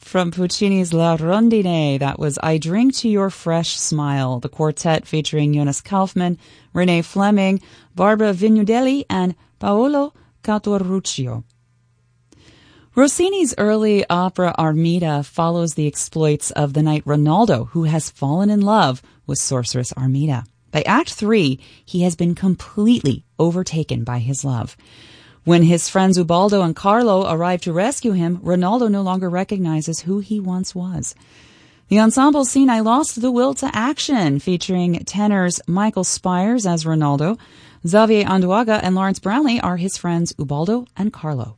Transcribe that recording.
From Puccini's La Rondine, that was I Drink to Your Fresh Smile, the quartet featuring Jonas Kaufmann, Renee Fleming, Barbara Vignudelli, and Paolo Catorruccio. Rossini's early opera Armida follows the exploits of the knight Rinaldo, who has fallen in love with sorceress Armida. By Act 3, he has been completely overtaken by his love. When his friends Ubaldo and Carlo arrive to rescue him, Rinaldo no longer recognizes who he once was. The ensemble scene I Lost the Will to Action, featuring tenors Michael Spires as Rinaldo, Xavier Anduaga and Lawrence Brownlee are his friends Ubaldo and Carlo.